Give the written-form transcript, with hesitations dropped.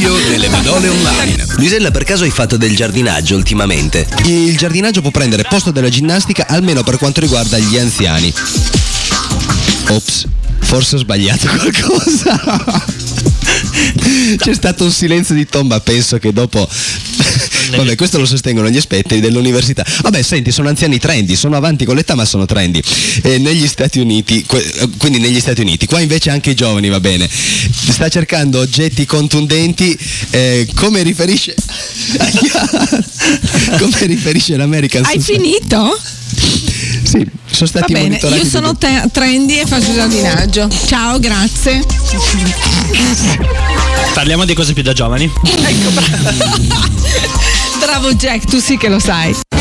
meglio delle Menole Online. Luisella, per caso hai fatto del giardinaggio ultimamente? Il giardinaggio può prendere posto della ginnastica almeno per quanto riguarda gli anziani. Ops, forse ho sbagliato qualcosa. C'è stato un silenzio di tomba, penso che dopo... Vabbè, questo lo sostengono gli esperti dell'università. Vabbè, senti, sono anziani trendy, sono avanti con l'età ma sono trendy. Negli Stati Uniti, quindi negli Stati Uniti, qua invece anche i giovani, va bene. Sta cercando oggetti contundenti, come riferisce l'American Hai Society. finito? Sì, sono stati Va bene, monitorati. io sono trendy e faccio giardinaggio. Ciao, grazie. Parliamo di cose più da giovani. Ecco, bravo Jack, tu sì che lo sai.